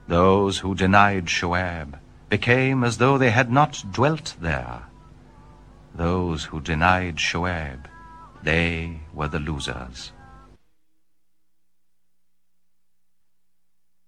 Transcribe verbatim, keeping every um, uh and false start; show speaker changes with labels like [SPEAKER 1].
[SPEAKER 1] Those who denied Shoaib became as though they had not dwelt there. Those who denied Shoaib, they were the losers.